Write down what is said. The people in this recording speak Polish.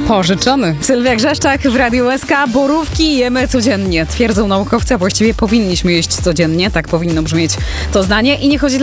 Pożyczony. Sylwia Grzeszczak w Radiu SK. Borówki jemy codziennie. Twierdzą naukowcy, a właściwie powinniśmy jeść codziennie. Tak powinno brzmieć to zdanie. I nie chodzi